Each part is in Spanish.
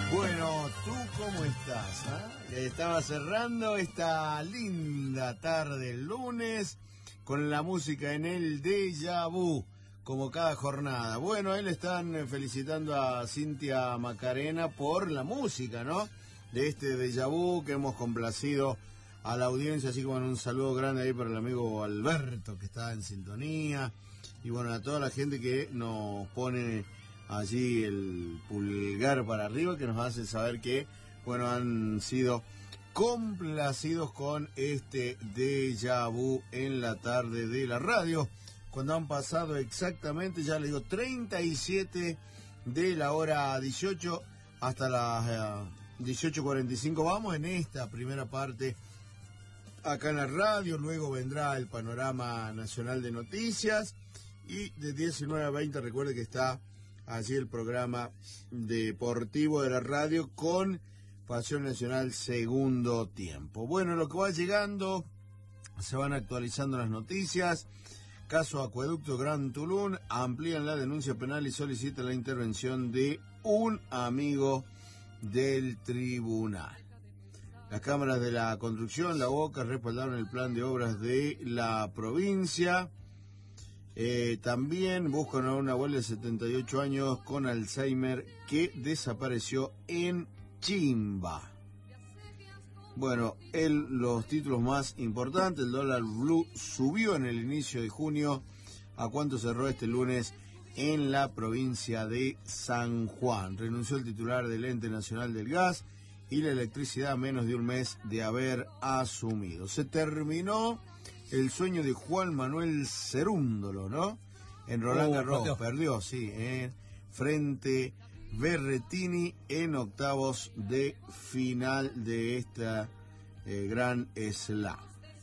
Bueno, ¿tú cómo estás? Estaba cerrando esta linda tarde el lunes con la música en el Déjà Vu, como cada jornada. Bueno, ahí le están felicitando a Cintia Macarena por la música, ¿no? De este Déjà Vu que hemos complacido a la audiencia, así como un saludo grande ahí para el amigo Alberto que está en sintonía. Y bueno, a toda la gente que nos pone allí el pulgar para arriba, que nos hace saber que, bueno, han sido complacidos con este Déjà Vu en la tarde de la radio, cuando han pasado exactamente, ya le digo, 37 de la hora 18 hasta las 18:45. Vamos en esta primera parte acá en la radio, luego vendrá el panorama nacional de noticias y de 19 a 20 recuerde que está allí el programa deportivo de la radio con Pasión Nacional segundo tiempo. Bueno, lo que va llegando, se van actualizando las noticias. Caso Acueducto Gran Tulum, amplían la denuncia penal y solicitan la intervención de un amigo del tribunal. Las cámaras de la construcción, la Boca, respaldaron el plan de obras de la provincia. También buscan a una abuela de 78 años con Alzheimer que desapareció en Chimba. Bueno, los títulos más importantes: el dólar blue subió en el inicio de junio. ¿A cuánto cerró este lunes en la provincia de San Juan? Renunció el titular del Ente Nacional del Gas y la Electricidad a menos de un mes de haber asumido. Se terminó el sueño de Juan Manuel Cerúndolo, ¿no? En Roland Garros perdió, sí, frente Berrettini en octavos de final de esta gran slam.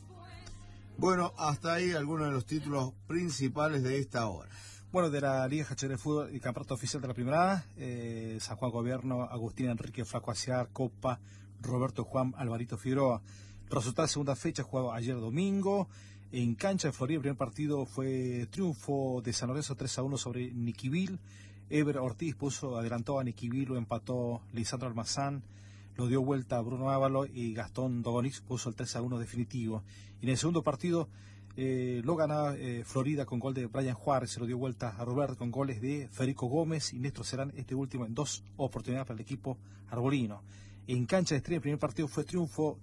Bueno, hasta ahí algunos de los títulos principales de esta hora. Bueno, de la Liga HC de Fútbol y Campeonato Oficial de la Primera, San Juan Gobierno, Agustín Enrique Flaco Aciar, Copa, Roberto Juan Alvarito Figueroa. Resultado de segunda fecha, jugado ayer domingo. En cancha de Florida, el primer partido fue triunfo de San Lorenzo 3-1 sobre Niquivil. Eber Ortiz adelantó a Niquivil, lo empató Lisandro Almazán, lo dio vuelta a Bruno Ávalo y Gastón Dogonix puso el 3-1 definitivo. Y en el segundo partido lo ganaba Florida con gol de Brian Juárez, se lo dio vuelta a Roberto con goles de Federico Gómez y Néstor Serán, este último en 2 oportunidades para el equipo arbolino. En cancha de Estrella, el primer partido fue triunfo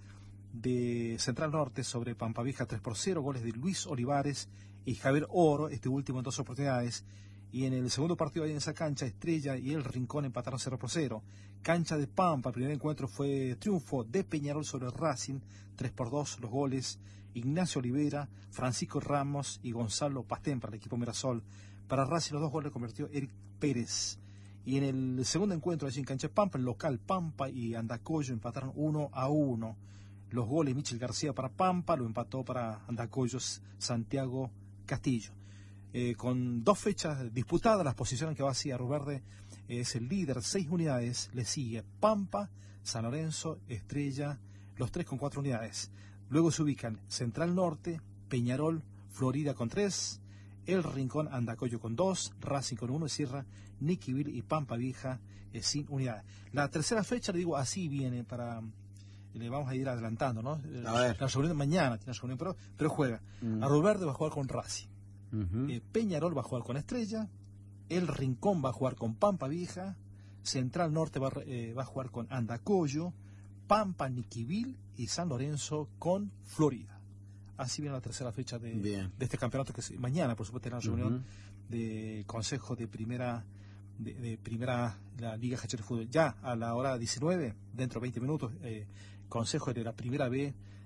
de Central Norte sobre Pampavieja 3-0, goles de Luis Olivares y Javier Oro, este último en 2 oportunidades. Y en el segundo partido, ahí en esa cancha, Estrella y el Rincón empataron 0-0. Cancha de Pampa, el primer encuentro fue triunfo de Peñarol sobre Racing, 3-2, los goles Ignacio Olivera, Francisco Ramos y Gonzalo Pastén para el equipo Mirasol. Para Racing los 2 goles convirtió Eric Pérez. Y en el segundo encuentro, allí en cancha de Pampa, el local Pampa y Andacollo empataron 1-1. Los goles Michel García para Pampa, lo empató para Andacollos Santiago Castillo. Con 2 fechas disputadas, las posiciones que va hacia Río Verde es el líder, 6 unidades, le sigue Pampa, San Lorenzo, Estrella, los 3 con 4 unidades. Luego se ubican Central Norte, Peñarol, Florida con 3, El Rincón, Andacollo con 2, Racing con 1 y cierra Niquivil y Pampa Vieja sin unidades. La tercera fecha, le digo, así viene para... Le vamos a ir adelantando, ¿no? A ver. La reunión mañana tiene reunión, pero juega. A Río Verde va a jugar con Racing. Peñarol va a jugar con Estrella, El Rincón va a jugar con Pampa Vieja, Central Norte va a jugar con Andacollo, Pampa, Niquivil y San Lorenzo con Florida. Así viene la tercera fecha de este campeonato, que mañana, por supuesto, será la reunión de Consejo de Primera, de Primera, la Liga HC de Fútbol. Ya a la hora 19, dentro de 20 minutos, Consejo de la Primera B